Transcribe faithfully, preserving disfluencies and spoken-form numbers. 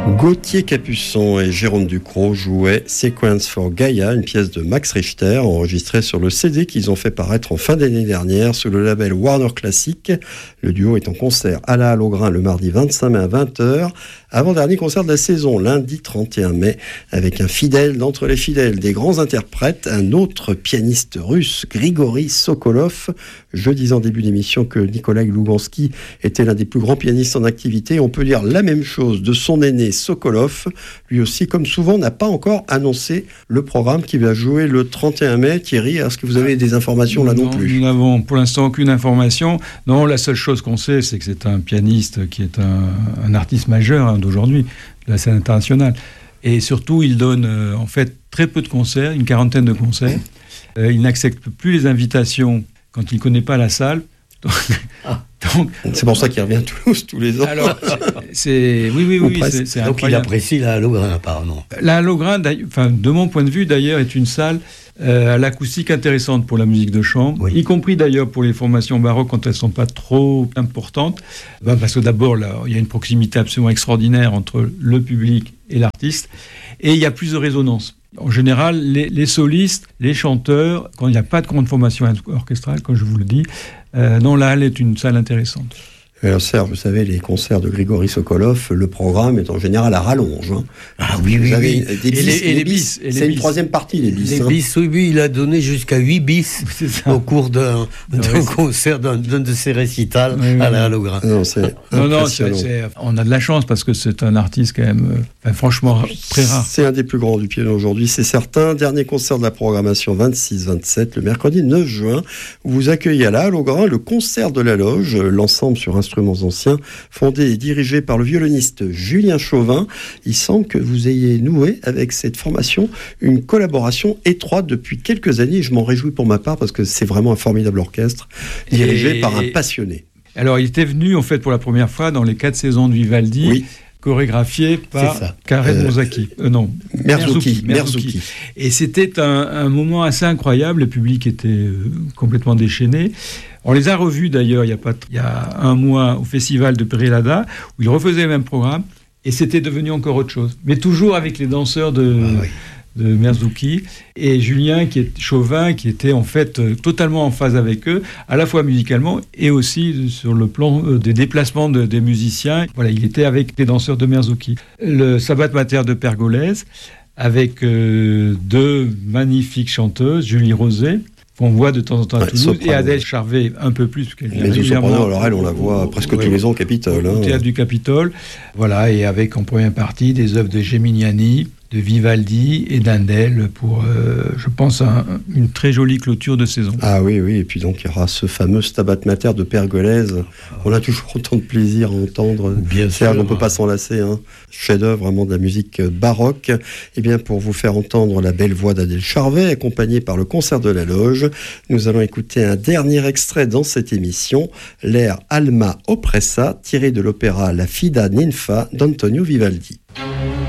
Gauthier Capuçon et Jérôme Ducrot jouaient Sequence for Gaia, une pièce de Max Richter enregistrée sur le C D qu'ils ont fait paraître en fin d'année dernière sous le label Warner Classic. Le duo est en concert à la Halograin le mardi vingt-cinq mai à vingt heures, avant-dernier concert de la saison, lundi trente et un mai, avec un fidèle d'entre les fidèles, des grands interprètes, un autre pianiste russe, Grigori Sokolov. Je disais en début d'émission que Nikolai Lougansky était l'un des plus grands pianistes en activité. On peut dire la même chose de son aîné Sokolov. Lui aussi, comme souvent, n'a pas encore annoncé le programme qui va jouer le trente et un mai. Thierry, est-ce que vous avez des informations là non, non plus ? Nous n'avons pour l'instant aucune information. Non, la seule chose qu'on sait, c'est que c'est un pianiste qui est un, un artiste majeur hein, d'aujourd'hui, de la scène internationale. Et surtout, il donne euh, en fait très peu de concerts, une quarantaine de concerts. Euh, il n'accepte plus les invitations quand il ne connaît pas la salle. Donc, ah. Donc, c'est pour ça qu'il revient à Toulouse tous les ans. Alors, c'est, c'est oui, oui, oui, c'est, c'est donc il apprécie la Halograin apparemment. La Halograin, enfin, de mon point de vue d'ailleurs, est une salle euh, à l'acoustique intéressante pour la musique de chambre, oui. Y compris d'ailleurs pour les formations baroques quand elles ne sont pas trop importantes. Ben, parce que d'abord, là, il y a une proximité absolument extraordinaire entre le public et l'artiste, et il y a plus de résonance. En général, les, les solistes, les chanteurs, quand il n'y a pas de grande formation orchestrale, comme je vous le dis, euh, non, la halle est une salle intéressante. Alors Serge, vous savez, les concerts de Grigori Sokolov, le programme est en général à rallonge. Hein. Ah oui, oui, oui. Des bis, et les, et les bis. bis. C'est une troisième partie, les bis. Les hein. bis, oui, oui, il a donné jusqu'à huit bis au cours d'un, d'un oui, concert, d'un, d'un de ses récitals oui, oui, à la Halograin. Non, c'est non, non c'est, c'est, on a de la chance parce que c'est un artiste quand même, enfin, franchement, très rare. C'est un des plus grands du piano aujourd'hui, c'est certain. Dernier concert de la programmation vingt-six vingt-sept, le mercredi neuf juin, où vous accueillez à la Halograin le concert de la Loge, l'ensemble sur instruments anciens, fondé et dirigé par le violoniste Julien Chauvin. Il semble que vous ayez noué avec cette formation une collaboration étroite depuis quelques années. Je m'en réjouis pour ma part parce que c'est vraiment un formidable orchestre dirigé et... par un passionné. Alors, il était venu en fait pour la première fois dans les quatre saisons de Vivaldi. Oui. Chorégraphié par Karen euh, Mozaki. Euh, non, Merzouki, Merzouki, Merzouki. Et c'était un, un moment assez incroyable. Le public était euh, complètement déchaîné. On les a revus d'ailleurs il y a, pas, il y a un mois au festival de Perelada, où ils refaisaient le même programme, et c'était devenu encore autre chose. Mais toujours avec les danseurs de, ah oui. de Merzouki, et Julien qui est Chauvin, qui était en fait euh, totalement en phase avec eux, à la fois musicalement et aussi sur le plan euh, des déplacements de, des musiciens. Voilà, il était avec les danseurs de Merzouki. Le Stabat Mater de Pergolèse, avec euh, deux magnifiques chanteuses, Julie Rosé, qu'on voit de temps en temps à ouais, Toulouse, soprano. Et Adèle Charvet un peu plus, parce qu'elle vient régulièrement. Alors elle, on la voit presque ouais, tous les ans au Capitole. Au hein. théâtre du Capitole. Voilà, et avec en première partie des œuvres de Geminiani, de Vivaldi et d'Handel pour, euh, je pense, un, une très jolie clôture de saison. Ah oui, oui, et puis donc il y aura ce fameux Stabat Mater de Pergolèse. On a toujours autant de plaisir à entendre. Bien Serge, sûr. On ne peut pas s'en lasser. Hein. Chef-d'œuvre vraiment de la musique baroque. Et bien pour vous faire entendre la belle voix d'Adèle Charvet, accompagnée par le concert de la Loge, nous allons écouter un dernier extrait dans cette émission, l'air Alma Oppressa, tiré de l'opéra La Fida Ninfa d'Antonio Vivaldi.